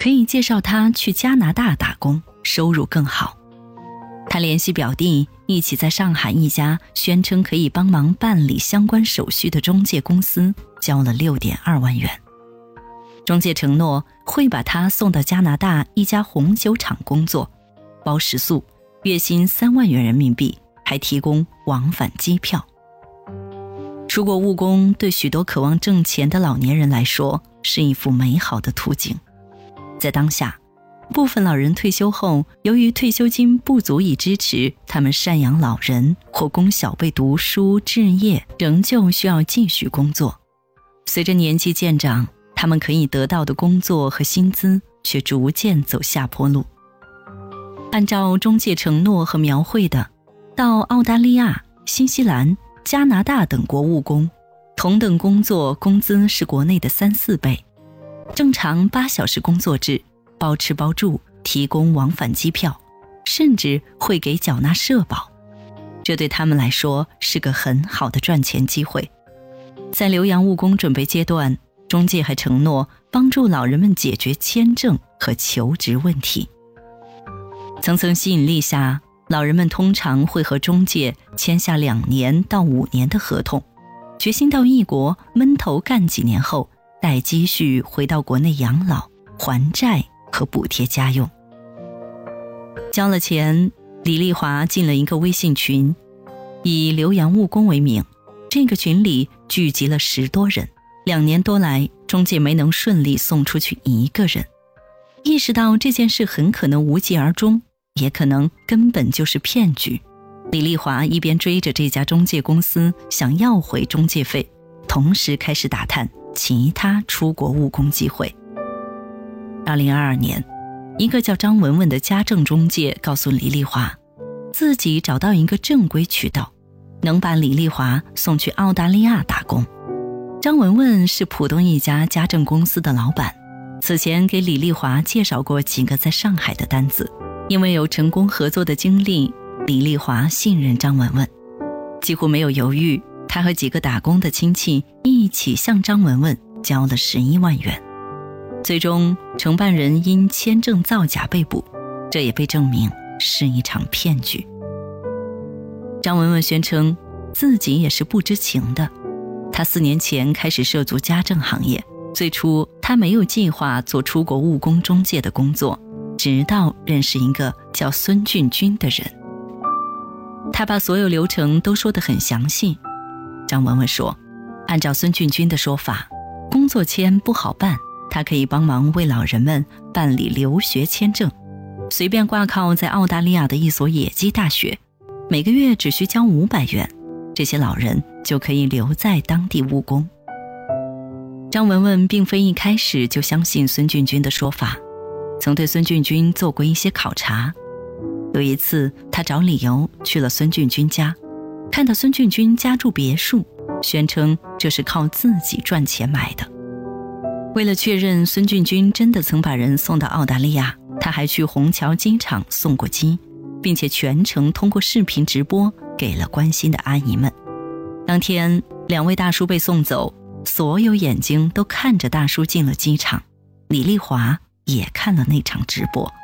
可以介绍他去加拿大打工，收入更好。他联系表弟，一起在上海一家宣称可以帮忙办理相关手续的中介公司交了 6.2 万元。中介承诺会把他送到加拿大一家红酒厂工作，包食宿，月薪3万元人民币，还提供往返机票。出国务工对许多渴望挣钱的老年人来说是一幅美好的图景。在当下，部分老人退休后，由于退休金不足以支持他们赡养老人或供小辈读书置业，仍旧需要继续工作。随着年纪渐长，他们可以得到的工作和薪资却逐渐走下坡路。按照中介承诺和描绘的，到澳大利亚、新西兰、加拿大等国务工，同等工作工资是国内的3-4倍，正常8小时工作制，包吃包住，提供往返机票，甚至会给缴纳社保。这对他们来说是个很好的赚钱机会。在留洋务工准备阶段，中介还承诺帮助老人们解决签证和求职问题。层层吸引力下，老人们通常会和中介签下2年到5年的合同，决心到异国闷头干几年后，带积蓄回到国内养老、还债和补贴家用。交了钱，李丽华进了一个微信群，以留洋务工为名，这个群里聚集了10多人。2年多来，中介没能顺利送出去1个人。意识到这件事很可能无疾而终，也可能根本就是骗局，李丽华一边追着这家中介公司想要回中介费，同时开始打探其他出国务工机会。2022年，一个叫张文文的家政中介告诉李丽华，自己找到一个正规渠道，能把李丽华送去澳大利亚打工。张文文是浦东一家家政公司的老板，此前给李丽华介绍过几个在上海的单子，因为有成功合作的经历，李丽华信任张文文，几乎没有犹豫，他和几个打工的亲戚一起向张文文交了11万元。最终承办人因签证造假被捕，这也被证明是一场骗局。张文文宣称自己也是不知情的，他4年前开始涉足家政行业，最初他没有计划做出国务工中介的工作，直到认识一个叫孙俊军的人。他把所有流程都说得很详细。张文文说，按照孙俊军的说法，工作签不好办，他可以帮忙为老人们办理留学签证，随便挂靠在澳大利亚的一所野鸡大学，每个月只需交500元，这些老人就可以留在当地务工。张文文并非一开始就相信孙俊军的说法，曾对孙俊军做过一些考察。有一次，他找理由去了孙俊军家，看到孙俊军家住别墅，宣称这是靠自己赚钱买的。为了确认孙俊军真的曾把人送到澳大利亚，他还去虹桥机场送过机，并且全程通过视频直播给了关心的阿姨们。当天2位大叔被送走，所有眼睛都看着大叔进了机场，李丽华也看了那场直播。